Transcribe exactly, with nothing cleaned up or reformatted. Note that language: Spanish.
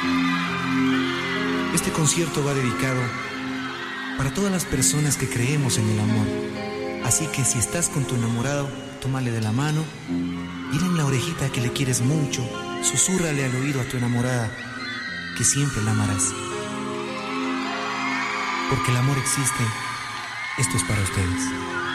Este concierto va dedicado para todas las personas que creemos en el amor. Así que si estás con tu enamorado, tómale de la mano, dile en la orejita que le quieres mucho, susúrrale al oído a tu enamorada que siempre la amarás. Porque el amor existe, esto es para ustedes.